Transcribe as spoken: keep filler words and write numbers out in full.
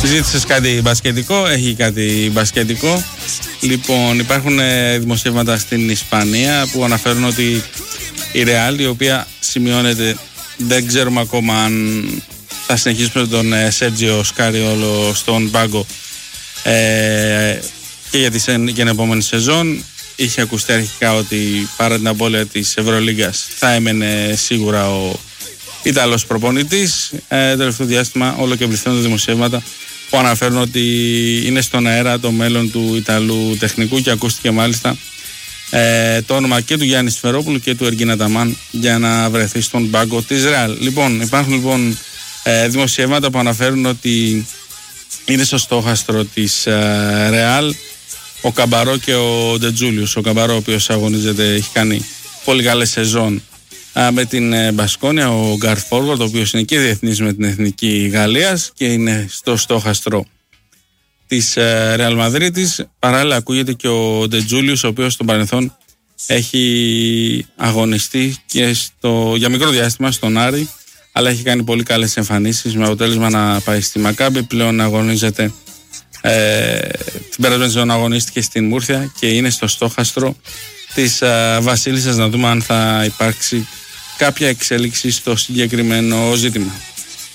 Ζήτησες κάτι μπασκετικό, έχει κάτι μπασκετικό. Λοιπόν, υπάρχουν δημοσιεύματα στην Ισπανία που αναφέρουν ότι η Real, η οποία σημειώνεται, δεν ξέρουμε ακόμα αν θα συνεχίσουμε με τον Σέρτζιο Σκάριολο στον πάγκο ε, και για, τη, για την επόμενη σεζόν. Είχε ακουστεί αρχικά ότι παρά την απώλεια της Ευρωλίγκας θα έμενε σίγουρα ο Ιταλός προπονητής. Ε, τελευταίο διάστημα όλο και πληθύνουν δημοσιεύματα που αναφέρουν ότι είναι στον αέρα το μέλλον του Ιταλού τεχνικού και ακούστηκε μάλιστα ε, το όνομα και του Γιάννη Σφερόπουλου και του Εργίνα Ταμάν για να βρεθεί στον πάγκο της Ρεάλ. Λοιπόν, υπάρχουν λοιπόν ε, δημοσιεύματα που αναφέρουν ότι είναι στο στόχαστρο της ε, Ρεάλ ο Καμπαρό και ο Ντετζούλιους. Ο Καμπαρό, ο οποίος αγωνίζεται, έχει κάνει πολύ καλές σεζόν ε, με την ε, Μπασκόνια. Ο Γκάρθ Φόρουαρντ, ο οποίος είναι και διεθνής με την Εθνική Γαλλίας και είναι στο στόχαστρο της ε, Ρεάλ Μαδρίτης. Παράλληλα ακούγεται και ο Ντετζούλιους, ο οποίος στον παρελθόν έχει αγωνιστεί και στο, για μικρό διάστημα στον Άρη, αλλά έχει κάνει πολύ καλές εμφανίσεις με αποτέλεσμα να πάει στη Μακάμπι. Πλέον αγωνίζεται, ε, την περασμένη σεζόν αγωνίστηκε στην Μούρθια και είναι στο στόχαστρο της ε, Βασίλισσας. Να δούμε αν θα υπάρξει κάποια εξέλιξη στο συγκεκριμένο ζήτημα.